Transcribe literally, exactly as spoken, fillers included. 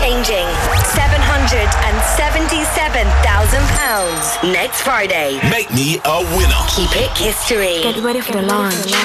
changing. seven hundred seventy-seven thousand pounds next Friday. Make me a winner. Keep it history. Get ready for the launch.